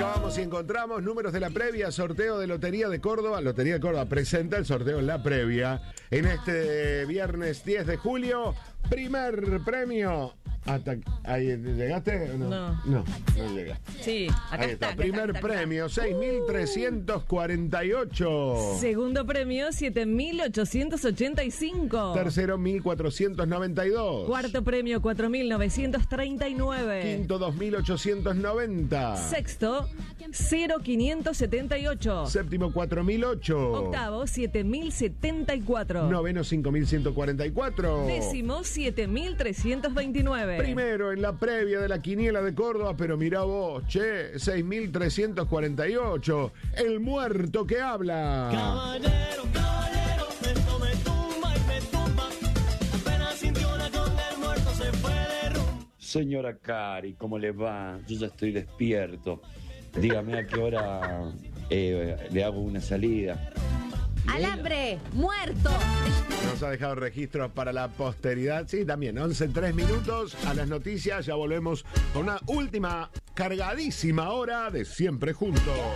Buscábamos y encontramos números de la previa, sorteo de Lotería de Córdoba. Lotería de Córdoba presenta el sorteo en la previa. En este viernes 10 de julio, primer premio. ¿Ahí llegaste? No llegaste. Sí, acá Ahí está. Primer premio, 6.348. Segundo premio, 7.885. Tercero, 1.492. Cuarto premio, 4.939. Quinto, 2.890. Sexto, 0.578. Séptimo, 4.008. Octavo, 7.074. Noveno, 5.144. Décimo, 7.329. Primero en la previa de la quiniela de Córdoba, pero mirá vos, 6.348. El muerto que habla. Caballero, esto me tumba y me tumba. Apenas sintió una con el muerto se fue de rumba. Señora Cari, ¿cómo le va? Yo ya estoy despierto. Dígame a qué hora le hago una salida. ¡Alambre! ¡Muerto! Nos ha dejado registros para la posteridad. Sí, también, 11:03 minutos a las noticias. Ya volvemos con una última cargadísima hora de Siempre Juntos.